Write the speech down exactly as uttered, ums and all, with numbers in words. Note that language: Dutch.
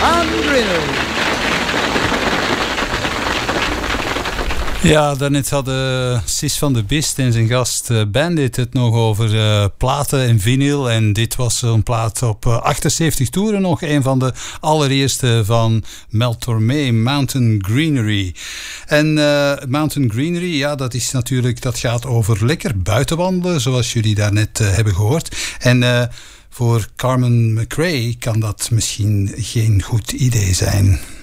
and Greenery. Ja, daarnet hadden Sis van de Bist en zijn gast uh, Bandit het nog over uh, platen en vinyl. En dit was een plaat op uh, achtenzeventig toeren nog. Een van de allereerste van Mel Tormé, Mountain Greenery. En uh, Mountain Greenery, ja, dat is natuurlijk, dat gaat over lekker buitenwandelen, zoals jullie daarnet uh, hebben gehoord. En uh, voor Carmen McRae kan dat misschien geen goed idee zijn.